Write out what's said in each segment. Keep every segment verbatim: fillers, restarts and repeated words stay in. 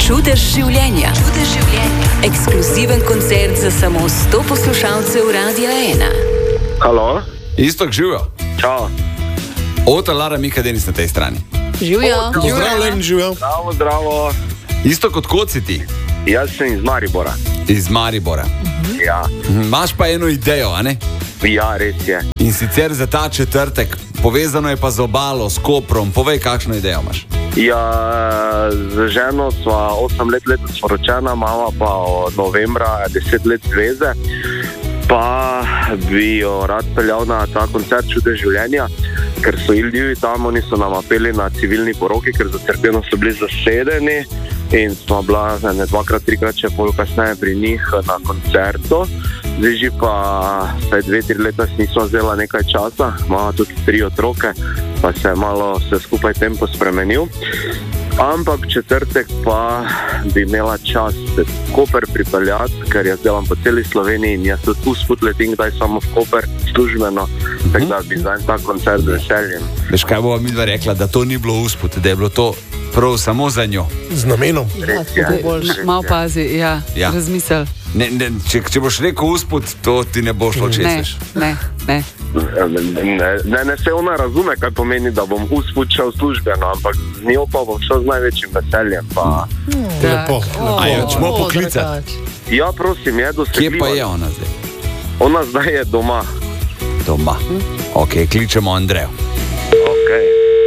Čudež življenja. Čudež življenja. Ekskluziven koncert za samo sto poslušalcev Radia ena. Halo? Istok, živijo. Čau. Ota Lara Mika Denis na tej strani. Živijo. Pozdravljen, živijo. Zdravo, zdravo. Istok, od kod si ti? Jaz sem iz Maribora. Iz Maribora. Mhm. Ja. Imaš pa eno idejo, a ne? Ja, res je. In sicer za ta četrtek, povezano je pa z obalo, s Koprom. Povej, kakšno idejo imaš. Ja, z ženo sva osem let letos poročena, mama pa od novembra deset let zveze. Pa bi jo rad peljal na ta koncert Čudež življenja, ker so Ildivi tam, oni so nam apeli na civilni poroki, ker za cerkveno so bili zasedeni in smo bila ne, dvakrat, trikrat še pol kasneje pri njih na koncertu. Zdaj že pa saj dve, tri leta nismo vzela nekaj časa, imamo tudi tri otroke, pa se je malo vse skupaj tempo spremenil. Ampak četrtek pa bi imela čas se Koper pripeljati, ker jaz delam po celi Sloveniji in jaz tudi usput letim, kdaj samo v Koper službeno, uh-huh. Tako da bi za en tak koncert z veseljem. Veš, kaj bova midva rekla, da to ni bilo usput, da je bilo to prav samo za njo. Z namenom. Res je. Malo pazi, ja, Ja. razmisel. Ne, ne, če, če boš rekel usput, to ti ne bo šlo Ne, česeš. ne, ne. Ne, ne, ne se ona razume, kaj pomeni, da bom usput šel službeno, ampak z njo pa bom šel z največjim veseljem. Pa... Lepo, lepo. A jo ćemo poklicati? Ja, prosim, je dosegljivo. Kje pa je ona zdaj? Ona zdaj je doma. Doma. Ok, kličemo Andrejo. Okay.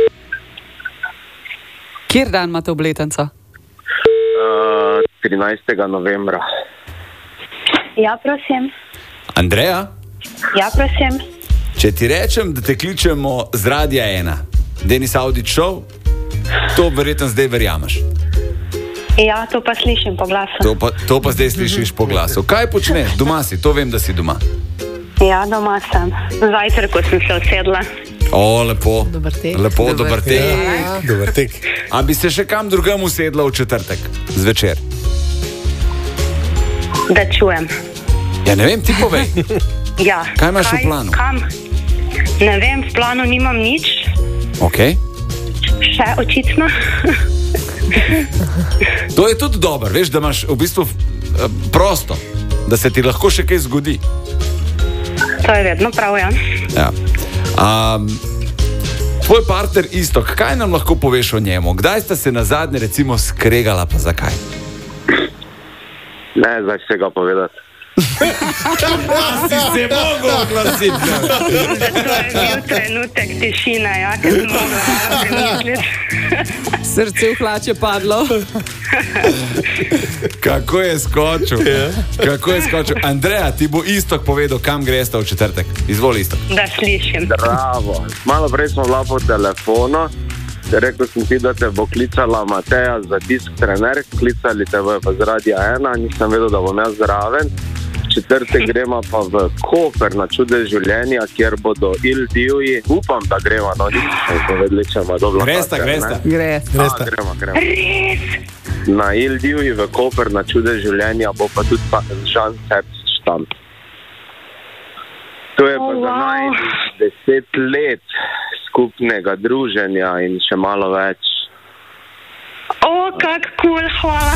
Kjer dan imate obletnico? Uh, trinajstega novembra. Ja, prosim. Andreja, Ja, prosim. če ti rečem, da te kličemo z Radia ena, Denis Audić Show, to verjetno zdaj verjameš. Ja, to pa slišim po glasu. To pa, to pa zdaj slišiš po glasu. Kaj počneš? Doma si, to vem, da si doma. Ja, doma sem. Zajtrko sem se usedla. O, lepo. Dober tek. Lepo, dober, Dober tek. Ja, dober tek. A bi se še kam drugam usedla v četrtek, zvečer? Da čujem. Ja, ne vem, ti povej. Ja. Kaj imaš v planu? Kam? Ne vem, v planu nimam nič. Ok. Še očitno. To je tudi dobro, veš, da imaš v bistvu eh, prosto, da se ti lahko še kaj zgodi. To je vedno prav, ja. Ja. Um, tvoj partner Istok, kaj nam lahko poveš o njemu? Kdaj sta se nazadnje recimo skregala, pa zakaj? Ne, zdaj se ga povedati. Si se mogel oglasiti. To je bil trenutek tišine, ja, ker sem mogla malo premisliti. Srce v hlače padlo. Kako je skočil? Kako je skočil? Andreja, ti bo Istok povedal, kam gresta v četrtek. Izvoli, Istok. Da slišim. Bravo. Malo prej smo bila po telefonu. Rekel sem ti, da te bo klicala Mateja za disk trener, klicali te bo pa z Radia ena, nisem vedel, da bom jaz zraven. Četrtek gremo pa v Koper na Čudež življenja, kjer bodo Ildivji. Upam, da gremo, no nisem povedali, če ima dobro. Gresta, gresta. Gre. Gresta. Gremo, gremo. Na Ildivji v Koper na Čudež življenja bo pa tudi pa Žan Cercič tam. To je pa Oh, za wow. naj deset let skupnega druženja in še malo več. O, kak kul, hvala.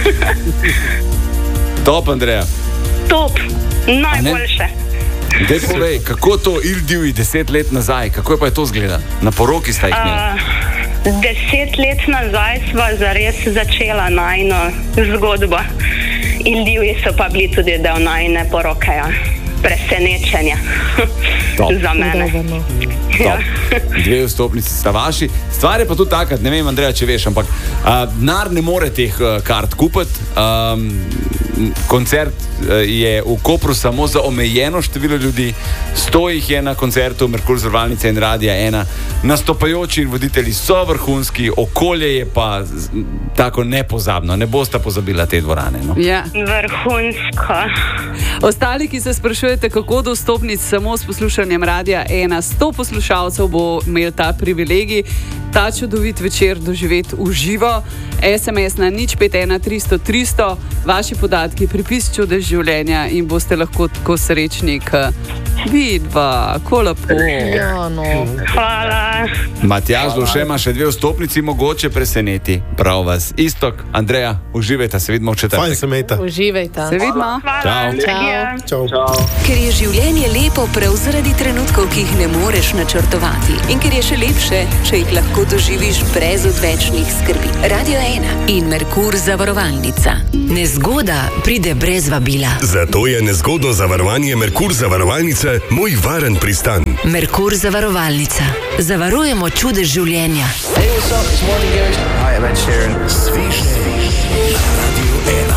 Top, Andreja. Top. Najboljše. Dej povej, kako to Ildivji deset let nazaj, kako je pa je to zgleda? Na poroki sta jih imeli. Uh, deset let nazaj sva zares začela najino zgodbo. Ildivji so pa bili tudi del najine poroke, ja. Presenečenja za mene. Ja. Dve vstopnici sta vaši. Stvar je pa tudi taka, ne vem, Andreja, če veš, ampak uh, denar ne more teh uh, kart kupiti. Um, koncert uh, je v Kopru samo za omejeno število ljudi. Sto jih je na koncertu Merkur zavarovalnice in Radia ena. Nastopajoči in voditelji so vrhunski, okolje je pa z, tako nepozabno. Ne boste pozabila te dvorane. No? Ja. Vrhunsko. Ostali, ki se sprašujete, kako do vstopnic samo s poslušanjem Radia ena, sto poslušalcev bo imel ta privilegij, ta čudovit večer doživeti v živo. es em es na nič pet ena tristo tristo, vaši podatki, pripis Čudež življenja in boste lahko tako srečni, k Vidva, ko lepo. Ja, no. Hvala. Matjaž Luše ima še dve vstopnici, mogoče preseneti. Prav vas. Istok, Andreja, uživajte, se vidimo v Fajn četrtek. se meta. Uživajte. Se vidimo. Hvala. Čau. Adijo. Čau. Ker je življenje lepo prav zaradi trenutkov, ki jih ne moreš načrtovati. In ker je še lepše, če jih lahko doživiš brez odvečnih skrbi. Radio ena in Merkur zavarovalnica. Nezgoda pride brez vabila. Zato je nezgodno zavarovanje Merkur zavarovalnice moj varen pristan. Merkur zavarovalnica. Zavarujemo čudež življenja. Hey, what's up? It's Martin Garrix. Hi, I'm Ed Sheeran. Sviš na Radio ena.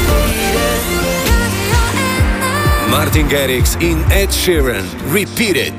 Martin Garrix in Ed Sheeran. Repeat it.